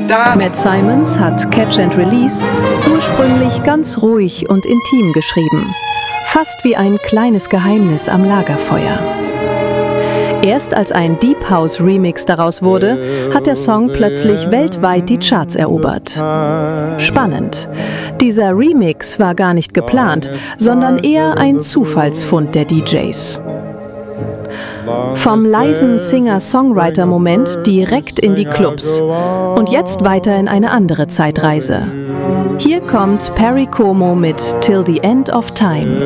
Matt Simons hat Catch and Release ursprünglich ganz ruhig und intim geschrieben. Fast wie ein kleines Geheimnis am Lagerfeuer. Erst als ein Deep House Remix daraus wurde, hat der Song plötzlich weltweit die Charts erobert. Spannend. Dieser Remix war gar nicht geplant, sondern eher ein Zufallsfund der DJs. Vom leisen Singer-Songwriter-Moment direkt in die Clubs. Und jetzt weiter in eine andere Zeitreise. Hier kommt Perry Como mit Till the End of Time.